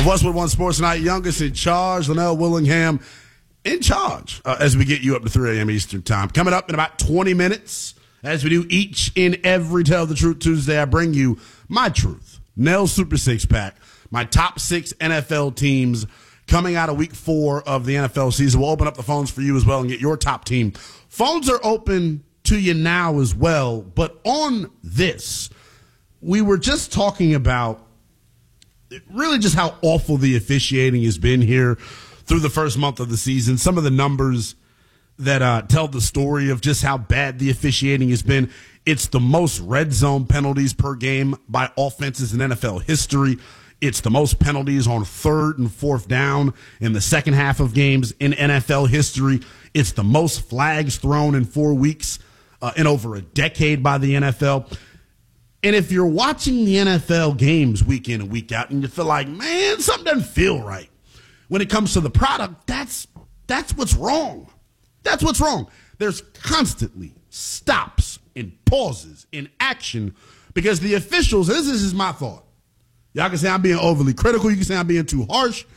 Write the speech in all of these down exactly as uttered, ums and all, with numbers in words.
Westwood One Sports Night, youngest in charge, Linnell Willingham in charge uh, as we get you up to three a.m. Eastern Time. Coming up in about twenty minutes, as we do each and every Tell the Truth Tuesday, I bring you my truth, Nell's Super Six Pack, my top six N F L teams coming out of week four of the N F L season. We'll open up the phones for you as well and get your top team. Phones are open to you now as well, but on this, we were just talking about really just how awful the officiating has been here through the first month of the season. Some of the numbers that uh, tell the story of just how bad the officiating has been. It's the most red zone penalties per game by offenses in N F L history. It's the most penalties on third and fourth down in the second half of games in N F L history. It's the most flags thrown in four weeks uh, in over a decade by the N F L. And if you're watching the N F L games week in and week out and you feel like, man, something doesn't feel right when it comes to the product, that's that's what's wrong. That's what's wrong. There's constantly stops and pauses in action because the officials, this is my thought. Y'all can say I'm being overly critical. You can say I'm being too harsh.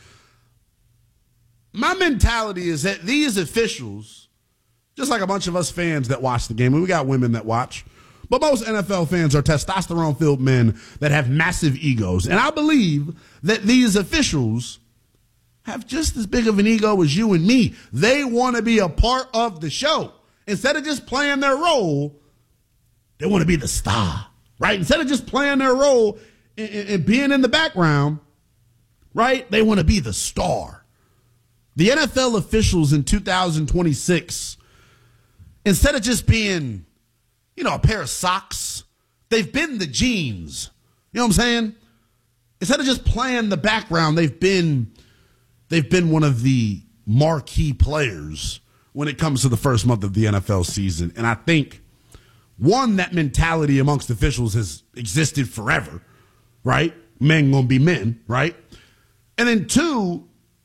My mentality is that these officials, just like a bunch of us fans that watch the game, and we got women that watch, but most N F L fans are testosterone-filled men that have massive egos. And I believe that these officials have just as big of an ego as you and me. They want to be a part of the show. Instead of just playing their role, they want to be the star, right? Instead of just playing their role and, and being in the background, right? They want to be the star. The N F L officials in two thousand twenty-six, instead of just being, you know, a pair of socks, they've been the jeans. You know what I'm saying? Instead of just playing the background, they've been they've been one of the marquee players when it comes to the first month of the N F L season. And I think, one, that mentality amongst officials has existed forever, right? Men gonna be men, right? And then two,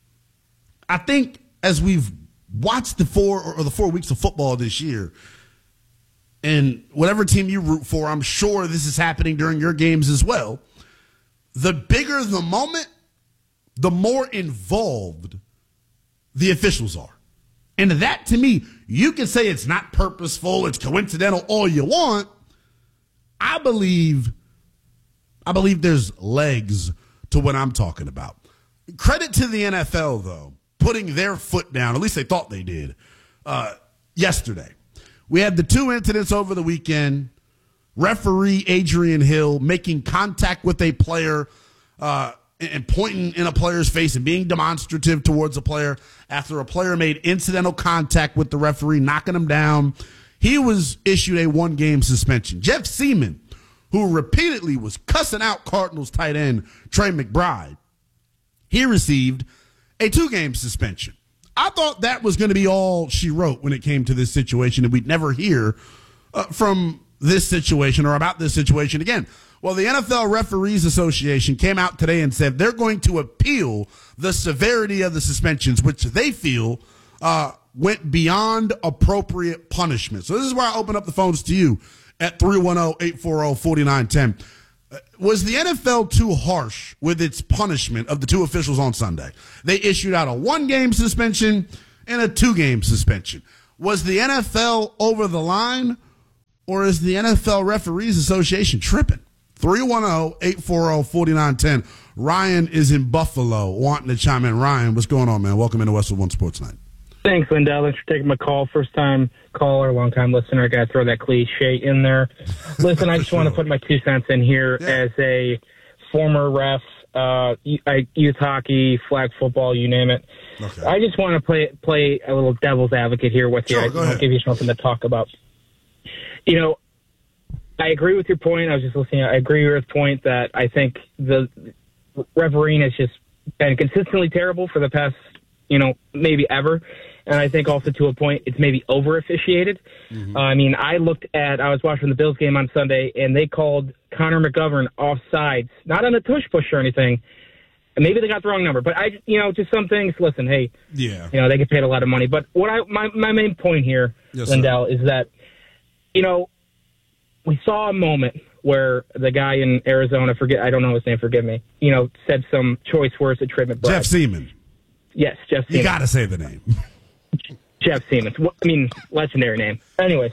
I think as we've watched the four or the four weeks of football this year, and whatever team you root for, I'm sure this is happening during your games as well. The bigger the moment, the more involved the officials are. And that, to me, you can say it's not purposeful, it's coincidental, all you want. I believe, I believe there's legs to what I'm talking about. Credit to the N F L, though, putting their foot down, at least they thought they did, uh, yesterday. We had the two incidents over the weekend. Referee Adrian Hill making contact with a player uh, and pointing in a player's face and being demonstrative towards a player after a player made incidental contact with the referee, knocking him down. He was issued a one-game suspension. Jeff Seaman, who repeatedly was cussing out Cardinals tight end Trey McBride, he received a two-game suspension. I thought that was going to be all she wrote when it came to this situation, and we'd never hear uh, from this situation or about this situation again. Well, the N F L Referees Association came out today and said they're going to appeal the severity of the suspensions, which they feel uh, went beyond appropriate punishment. So this is where I open up the phones to you at three one zero, eight four zero, four nine one zero. Was the N F L too harsh with its punishment of the two officials on Sunday? They issued out a one-game suspension and a two-game suspension. Was the N F L over the line, or is the N F L Referees Association tripping? three one zero, eight four zero, four nine one zero. Ryan is in Buffalo wanting to chime in. Ryan, what's going on, man? Welcome into Westwood One Sports Night. Thanks, Lindell. Thanks for taking my call. First-time caller, long-time listener. Got to throw that cliche in there. Listen, I just sure. want to put my two cents in here yeah. as a former ref, uh, youth hockey, flag football, you name it. Okay. I just want to play play a little devil's advocate here with you. Sure, I will give you something to talk about. You know, I agree with your point. I was just listening. I agree with your point that I think the refereeing has just been consistently terrible for the past, you know, maybe ever. And I think also to a point, it's maybe over-officiated. Mm-hmm. Uh, I mean, I looked at, I was watching the Bills game on Sunday, and they called Connor McGovern offsides, not on a tush-push or anything. And maybe they got the wrong number. But, I, you know, just some things, listen, hey, yeah, you know, they get paid a lot of money. But what I my, my main point here, yes, Lindell, sir. is that, you know, we saw a moment where the guy in Arizona, forget, I don't know his name, forgive me, you know, said some choice words to Trey McBride. Jeff Seaman. Yes, Jeff Seaman. You got to say the name. Jeff Seaman. I mean, legendary name. Anyways,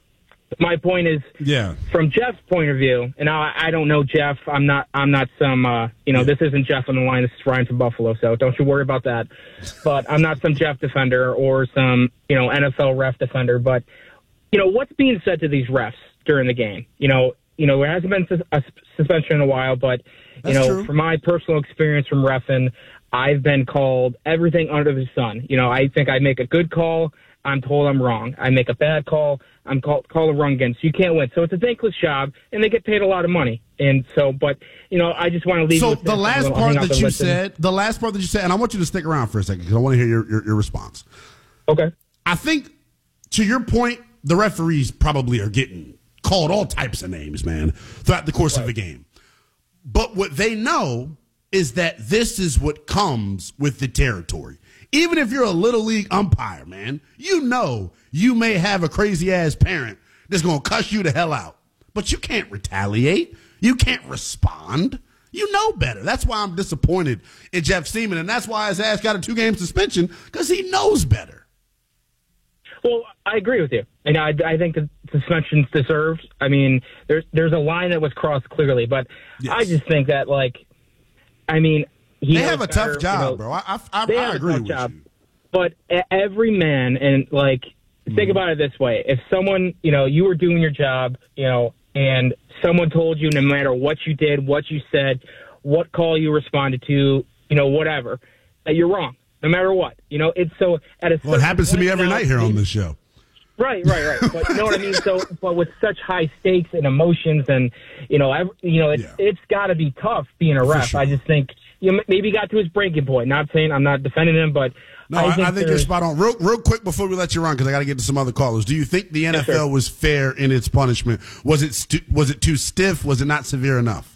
my point is, yeah. from Jeff's point of view, and I, I don't know Jeff. I'm not. I'm not some. Uh, you know, yeah. This isn't Jeff on the line. This is Ryan from Buffalo. So don't you worry about that. But I'm not some Jeff defender or some you know N F L ref defender. But you know what's being said to these refs during the game. You know, you know there hasn't been a suspension in a while, but you That's know, true. from my personal experience from reffing, I've been called everything under the sun. You know, I think I make a good call, I'm told I'm wrong. I make a bad call, I'm called called a wrong again. So you can't win. So it's a thankless job, and they get paid a lot of money. And so, but you know, I just want to leave. So you with the this. last I'll part hang up that and you listen. said, the last part that you said, and I want you to stick around for a second because I want to hear your, your your response. Okay. I think to your point, the referees probably are getting called all types of names, man, throughout the course right. of the game. But what they know is that this is what comes with the territory. Even if you're a little league umpire, man, you know you may have a crazy-ass parent that's going to cuss you the hell out. But you can't retaliate. You can't respond. You know better. That's why I'm disappointed in Jeff Seaman, and that's why his ass got a two-game suspension, because he knows better. Well, I agree with you. And I, I think the suspension's deserved. I mean, there's there's a line that was crossed clearly, but yes. I just think that, like, I mean, he they have a better, tough job, you know, bro. I, I, they I have agree a tough with job. you. But every man, and like, think mm. about it this way: if someone, you know, you were doing your job, you know, and someone told you, no matter what you did, what you said, what call you responded to, you know, whatever, that you're wrong, no matter what. You know, it's so at a. Well, it happens to me every now, night here on this show. Right, right, right. But you know what I mean. So, but with such high stakes and emotions, and you know, every, you know, it's yeah. it's got to be tough being a ref. Sure. I just think you know, maybe he got to his breaking point. Not saying I'm not defending him, but no, I I think, I think you're spot on. Real, real quick before we let you run, because I got to get to some other callers. Do you think the N F L yes, was fair in its punishment? Was it stu- was it too stiff? Was it not severe enough?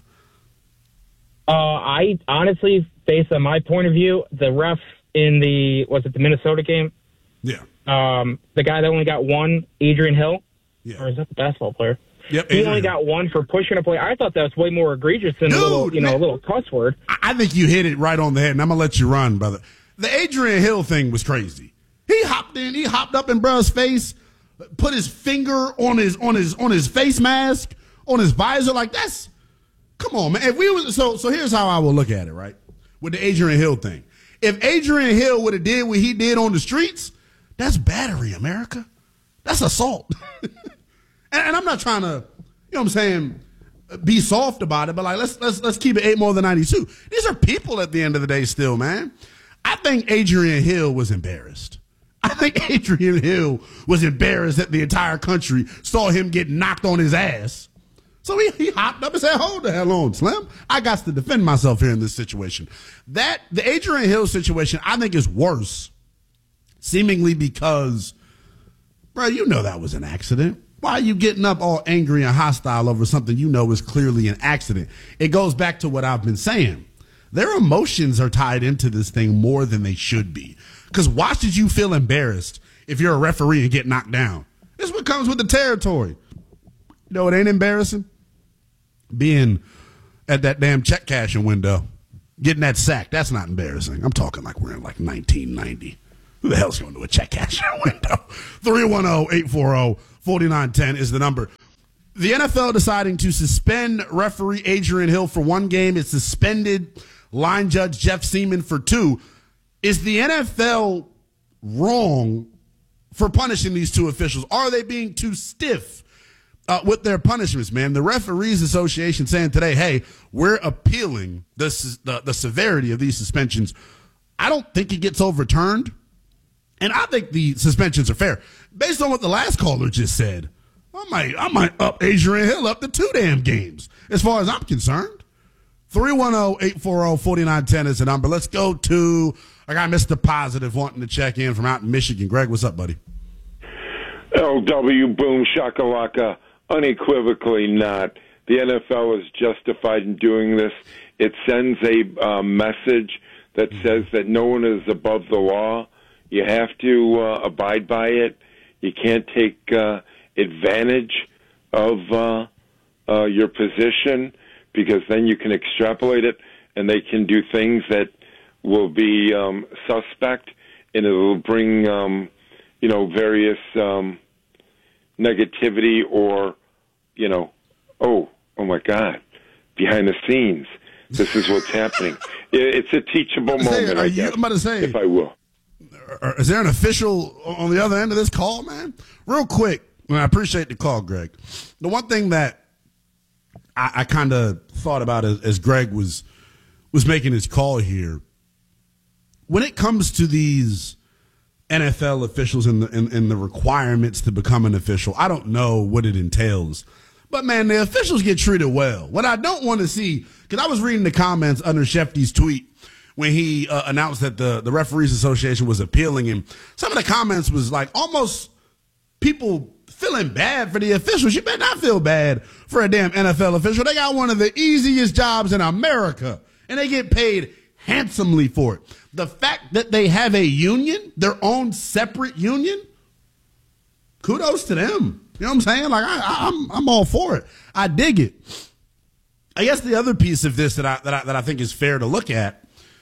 Uh, I honestly, based on my point of view, the ref in the was it the Minnesota game? Yeah. Um, the guy that only got one, Adrian Hill, Yeah. or is that the basketball player? Yep. He Adrian. only got one for pushing a play. I thought that was way more egregious than Dude, a little, you know, man. a little cuss word. I, I think you hit it right on the head, and I'm gonna let you run, brother. The Adrian Hill thing was crazy. He hopped in, he hopped up in bruh's face, put his finger on his on his on his face mask, on his visor, like that's. Come on, man. If we was so so, here's how I will look at it, right? With the Adrian Hill thing. If Adrian Hill would have did what he did on the streets, that's battery, America. That's assault. and, and I'm not trying to, you know what I'm saying, be soft about it, but like let's let's let's keep it eight more than ninety-two. These are people at the end of the day still, man. I think Adrian Hill was embarrassed. I think Adrian Hill was embarrassed that the entire country saw him get knocked on his ass. So he, he hopped up and said, hold the hell on, Slim. I got to defend myself here in this situation. That the Adrian Hill situation, I think, is worse, seemingly because, bro, you know that was an accident. Why are you getting up all angry and hostile over something you know is clearly an accident? It goes back to what I've been saying. Their emotions are tied into this thing more than they should be. Because why should you feel embarrassed if you're a referee and get knocked down? This is what comes with the territory. You know, it ain't embarrassing. Being at that damn check cashing window, getting that sack, that's not embarrassing. I'm talking like we're in like nineteen ninety. Who the hell's going to a check cashing window? three one zero, eight four zero, four nine one zero is the number. The N F L deciding to suspend referee Adrian Hill for one game. It suspended line judge Jeff Seaman for two. Is the N F L wrong for punishing these two officials? Are they being too stiff uh, with their punishments, man? The Referees Association saying today, hey, we're appealing the, the, the severity of these suspensions. I don't think it gets overturned. And I think the suspensions are fair. Based on what the last caller just said, I might, I might up Adrian Hill up to two damn games, as far as I'm concerned. three one zero, eight four zero, four nine one zero is the number. Let's go to, I got Mister Positive wanting to check in from out in Michigan. Greg, what's up, buddy? L W, boom, shakalaka, unequivocally not. The N F L is justified in doing this. It sends a uh, message that says that no one is above the law. You have to uh, abide by it. You can't take uh, advantage of uh, uh, your position, because then you can extrapolate it, and they can do things that will be um, suspect, and it will bring, um, you know, various um, negativity or, you know, oh, oh my God, behind the scenes, this is what's happening. It's a teachable moment, say, I you, guess, I'm about to say, if I will. Is there an official on the other end of this call, man? Real quick, and I appreciate the call, Greg. The one thing that I, I kind of thought about as, as Greg was was making his call here, when it comes to these N F L officials and the, and, and the requirements to become an official, I don't know what it entails. But, man, the officials get treated well. What I don't want to see, because I was reading the comments under Shefty's tweet when he uh, announced that the, the Referees Association was appealing him. Some of the comments was like almost people feeling bad for the officials. You better not feel bad for a damn N F L official. They got one of the easiest jobs in America, and they get paid handsomely for it. The fact that they have a union, their own separate union, kudos to them. You know what I'm saying? Like I, I, I'm, I'm all for it. I dig it. I guess the other piece of this that I that I, that I think is fair to look at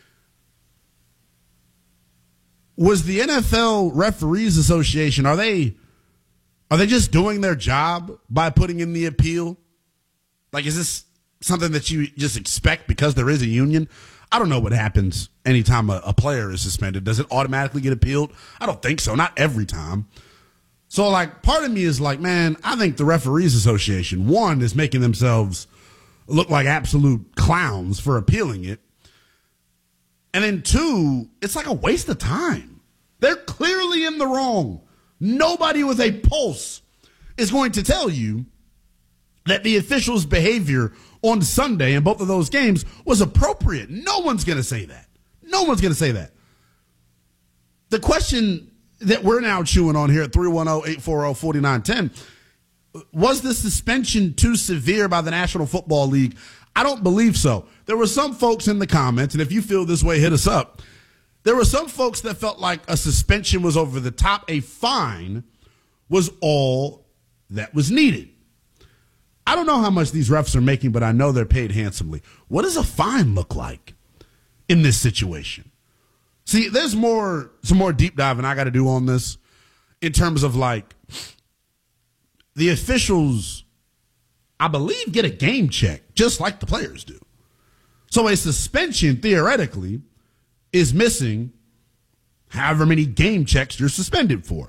was the N F L Referees Association. Are they are they just doing their job by putting in the appeal? Like, is this something that you just expect because there is a union? I don't know what happens anytime a, a player is suspended. Does it automatically get appealed? I don't think so. Not every time. So, like, part of me is like, man, I think the Referees Association, one, is making themselves look like absolute clowns for appealing it. And then, two, it's like a waste of time. They're clearly in the wrong. Nobody with a pulse is going to tell you that the officials' behavior on Sunday in both of those games was appropriate. No one's going to say that. No one's going to say that. The question that we're now chewing on here at three one zero, eight four zero, four nine one zero, was the suspension too severe by the National Football League? I don't believe so. There were some folks in the comments, and if you feel this way, hit us up. There were some folks that felt like a suspension was over the top. A fine was all that was needed. I don't know how much these refs are making, but I know they're paid handsomely. What does a fine look like in this situation? See, there's more, some more deep diving I got to do on this in terms of, like, the officials, I believe, get a game check just like the players do. So a suspension, theoretically, is missing however many game checks you're suspended for.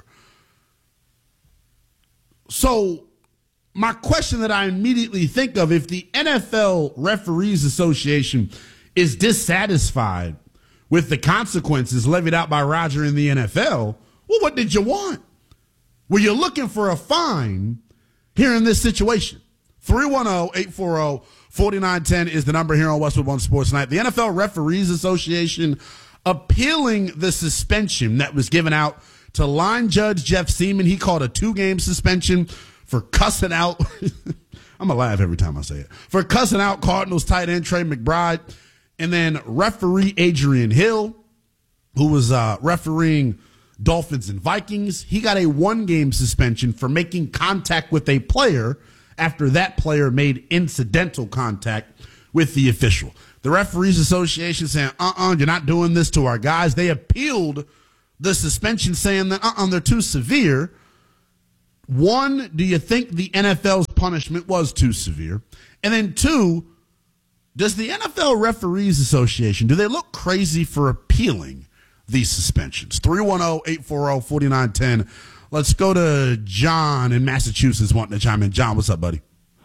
So my question that I immediately think of, if the N F L Referees Association is dissatisfied with the consequences levied out by Roger in the N F L, well, what did you want? Were you looking for a fine here in this situation? three one zero, eight four zero, four nine one zero is the number here on Westwood One Sports Night. The N F L Referees Association appealing the suspension that was given out to line judge Jeff Seaman. He called a two-game suspension for cussing out. I'm going to laugh every time I say it. For cussing out Cardinals tight end Trey McBride. And then referee Adrian Hill, who was uh, refereeing Dolphins and Vikings, he got a one-game suspension for making contact with a player after that player made incidental contact with the official. The Referees Association saying, uh-uh, you're not doing this to our guys. They appealed the suspension saying that, uh-uh, they're too severe. One, do you think the N F L's punishment was too severe? And then two, does the N F L Referees Association, do they look crazy for appealing these suspensions? three one zero, eight four zero, four nine one zero. Let's go to John in Massachusetts wanting to chime in. John, what's up, buddy?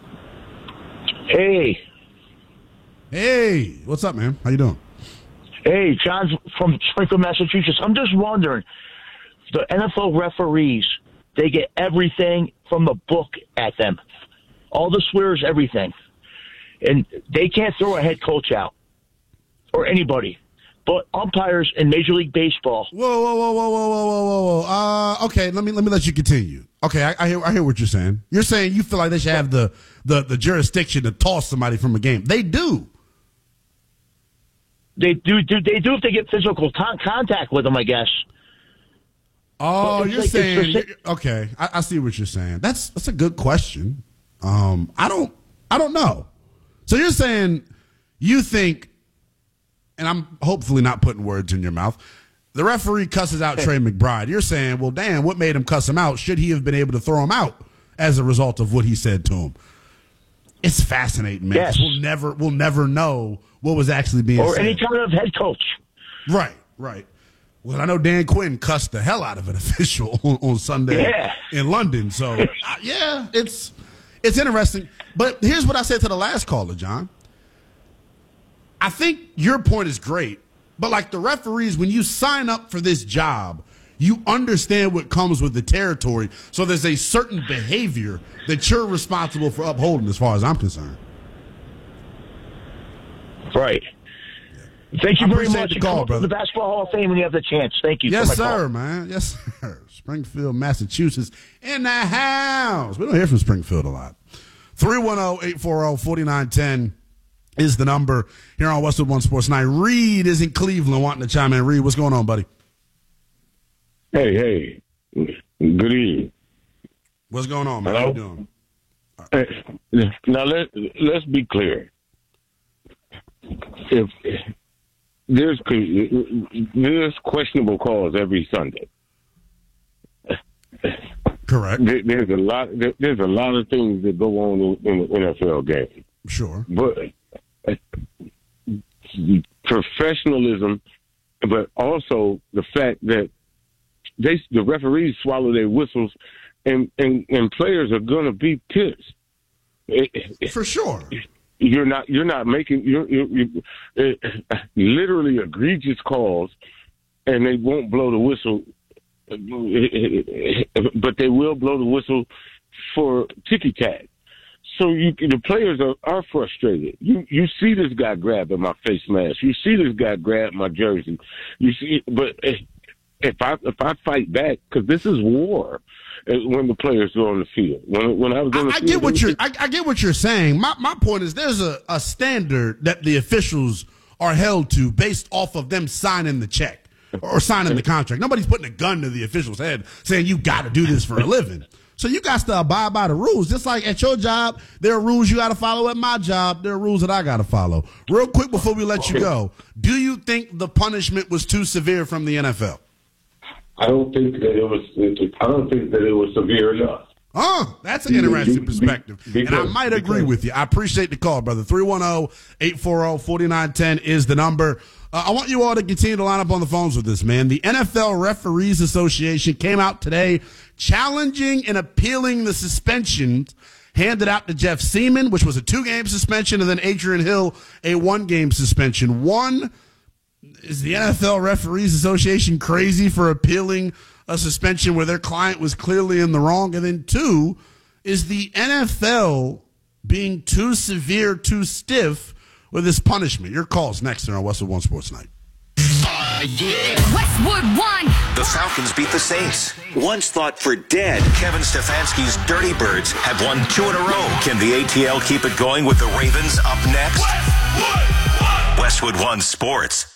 Hey. Hey, what's up, man? How you doing? Hey, John's from Springfield, Massachusetts. I'm just wondering, the N F L referees, they get everything from the book at them. All the swears, everything. And they can't throw a head coach out or anybody. But umpires in Major League Baseball. Whoa, whoa, whoa, whoa, whoa, whoa, whoa, whoa. Uh, okay, let me let me let you continue. Okay, I, I hear I hear what you're saying. You're saying you feel like they should have the, the, the jurisdiction to toss somebody from a game. They do. They do, do they do if they get physical con- contact with them, I guess. Oh, you're like saying – okay, I, I see what you're saying. That's that's a good question. Um, I don't I don't know. So you're saying you think, and I'm hopefully not putting words in your mouth, the referee cusses out Trey McBride. You're saying, well, damn, what made him cuss him out? Should he have been able to throw him out as a result of what he said to him? It's fascinating, man. Yes. We'll never, we'll never know what was actually being or said. Or any kind of head coach. Right, right. Well, I know Dan Quinn cussed the hell out of an official on, on Sunday yeah. in London. So, uh, yeah, it's it's interesting. But here's what I said to the last caller, John. I think your point is great. But like the referees, when you sign up for this job, you understand what comes with the territory. So there's a certain behavior that you're responsible for upholding as far as I'm concerned. Right. Thank you I very appreciate much. the call, Come brother. To the Basketball Hall of Fame when you have the chance. Thank you. Yes, for my sir, call. man. Yes, sir. Springfield, Massachusetts, in the house. We don't hear from Springfield a lot. three one zero, eight four zero, four nine one zero is the number here on Westwood One Sports Night. Reed is in Cleveland wanting to chime in. Reed, what's going on, buddy? Hey, hey. Good evening. What's going on, man? Hello? How you doing? Hey, now, let, let's be clear. If there's there's questionable calls every Sunday. Correct. There, there's a lot. There, there's a lot of things that go on in, in the N F L game. Sure. But uh, professionalism, but also the fact that they the referees swallow their whistles, and and, and players are going to be pissed. For sure. You're not. You're not making. You're, you're, you're uh, literally egregious calls, and they won't blow the whistle, but they will blow the whistle for ticky tack. So you, the players are, are frustrated. You you see this guy grabbing my face mask. You see this guy grab my jersey. You see, but if I if I fight back, because this is war. When the players are on the field, when when I was on the I, I field, get what you're. I, I get what you're saying. My my point is, there's a, a standard that the officials are held to based off of them signing the check or signing the contract. Nobody's putting a gun to the official's head saying you got to do this for a living. So you got to abide by the rules. Just like at your job, there are rules you got to follow. At my job, there are rules that I got to follow. Real quick before we let you go, do you think the punishment was too severe from the N F L? I don't think that it was. I don't think that it was severe enough. Oh, that's an interesting perspective. Because, and I might agree because, with you. I appreciate the call, brother. three one zero, eight four zero, four nine one zero is the number. Uh, I want you all to continue to line up on the phones with this, man. The N F L Referees Association came out today challenging and appealing the suspension handed out to Jeff Seaman, which was a two-game suspension, and then Adrian Hill, a one-game suspension. One, is the N F L Referees Association crazy for appealing a suspension where their client was clearly in the wrong? And then two, is the N F L being too severe, too stiff with this punishment? Your call's next here on Westwood One Sports Night. Uh, yeah. Westwood One. The Falcons beat the Saints. Once thought for dead, Kevin Stefanski's Dirty Birds have won two in a row. Can the A T L keep it going with the Ravens up next? Westwood One, Westwood One Sports.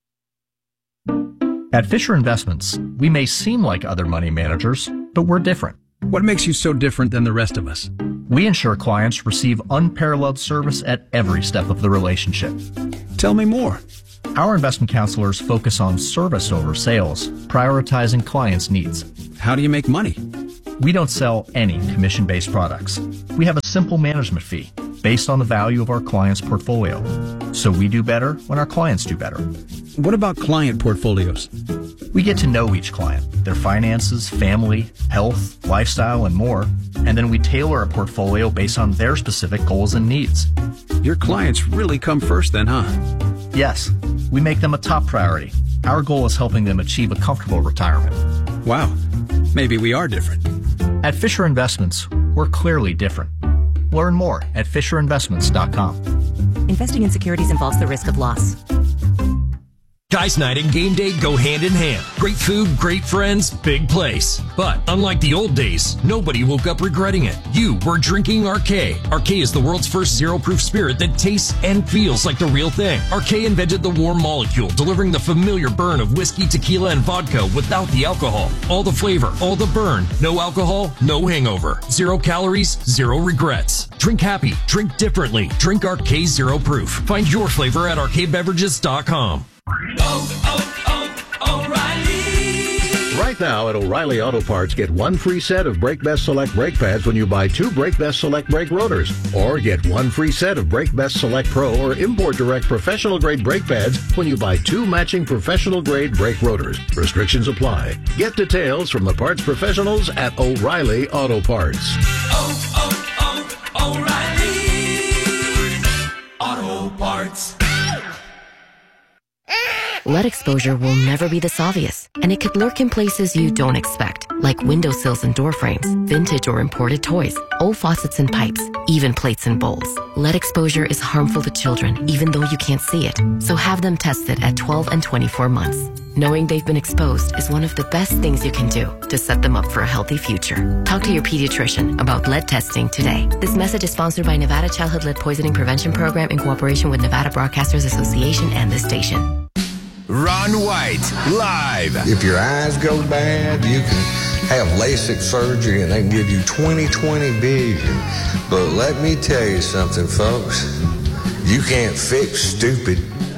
At Fisher Investments, we may seem like other money managers, but we're different. What makes you so different than the rest of us? We ensure clients receive unparalleled service at every step of the relationship. Tell me more. Our investment counselors focus on service over sales, prioritizing clients' needs. How do you make money? We don't sell any commission-based products. We have a simple management fee based on the value of our client's portfolio. So we do better when our clients do better. What about client portfolios? We get to know each client, their finances, family, health, lifestyle, and more, and then we tailor a portfolio based on their specific goals and needs. Your clients really come first then, huh? Yes, we make them a top priority. Our goal is helping them achieve a comfortable retirement. Wow, maybe we are different. At Fisher Investments, we're clearly different. Learn more at fisher investments dot com. Investing in securities involves the risk of loss. Guys night and game day go hand in hand. Great food, great friends, big place. But unlike the old days, nobody woke up regretting it. You were drinking R K. R K is the world's first zero-proof spirit that tastes and feels like the real thing. R K invented the warm molecule, delivering the familiar burn of whiskey, tequila, and vodka without the alcohol. All the flavor, all the burn. No alcohol, no hangover. Zero calories, zero regrets. Drink happy, drink differently. Drink R K Zero Proof. Find your flavor at R K beverages dot com. Oh, oh, oh, O'Reilly. Right now at O'Reilly Auto Parts, get one free set of Brake Best Select brake pads when you buy two Brake Best Select brake rotors. Or get one free set of Brake Best Select Pro or Import Direct professional grade brake pads when you buy two matching professional grade brake rotors. Restrictions apply. Get details from the parts professionals at O'Reilly Auto Parts. Oh, oh, oh, O'Reilly Auto Parts. Lead exposure will never be this obvious, and it could lurk in places you don't expect, like windowsills and door frames, vintage or imported toys, old faucets and pipes, even plates and bowls. Lead exposure is harmful to children, even though you can't see it, so have them tested at twelve and twenty-four months. Knowing they've been exposed is one of the best things you can do to set them up for a healthy future. Talk to your pediatrician about lead testing today. This message is sponsored by Nevada Childhood Lead Poisoning Prevention Program in cooperation with Nevada Broadcasters Association and this station. Ron White, live. If your eyes go bad, you can have LASIK surgery and they can give you twenty twenty vision. But let me tell you something, folks. You can't fix stupid.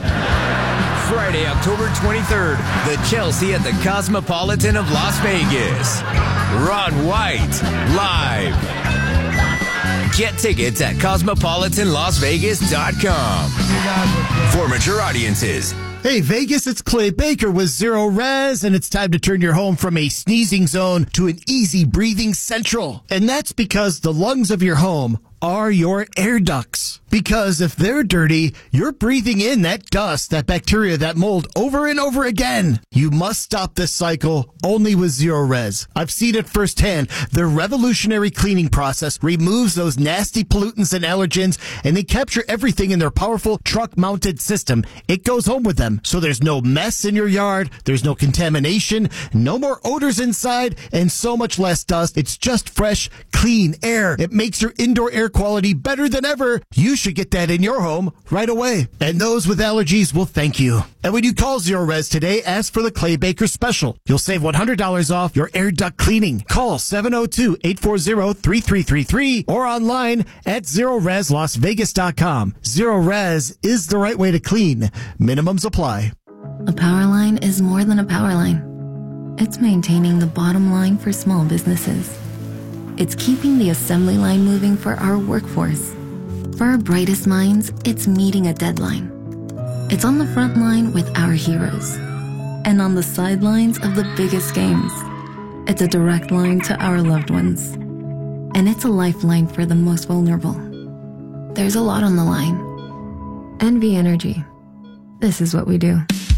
Friday, October twenty-third, the Chelsea at the Cosmopolitan of Las Vegas. Ron White, live. Get tickets at cosmopolitan las vegas dot com. For mature audiences. Hey Vegas, it's Clay Baker with Zero Res, and it's time to turn your home from a sneezing zone to an easy breathing central. And that's because the lungs of your home are your air ducts. Because if they're dirty, you're breathing in that dust, that bacteria, that mold over and over again. You must stop this cycle only with Zero Res. I've seen it firsthand. Their revolutionary cleaning process removes those nasty pollutants and allergens, and they capture everything in their powerful truck-mounted system. It goes home with them, so there's no mess in your yard, there's no contamination, no more odors inside, and so much less dust. It's just fresh, clean air. It makes your indoor air quality better than ever. You should get that in your home right away. And those with allergies will thank you. And when you call Zero Res today, ask for the Clay Baker special. You'll save one hundred dollars off your air duct cleaning. Call seven oh two, eight four zero, three three three three or online at zero res las vegas dot com. Zero Res is the right way to clean. Minimums apply. A power line is more than a power line. It's maintaining the bottom line for small businesses. It's keeping the assembly line moving for our workforce. For our brightest minds, it's meeting a deadline. It's on the front line with our heroes. And on the sidelines of the biggest games. It's a direct line to our loved ones. And it's a lifeline for the most vulnerable. There's a lot on the line. N V Energy. This is what we do.